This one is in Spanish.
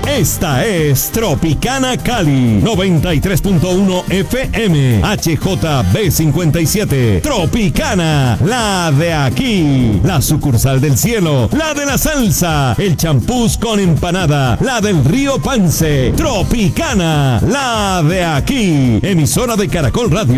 Esta es Tropicana Cali, 93.1 FM, HJB57. Tropicana, la de aquí. La sucursal del cielo, la de la salsa. El champús con empanada, la del río Pance. Tropicana, la de aquí. Emisora de Caracol Radio.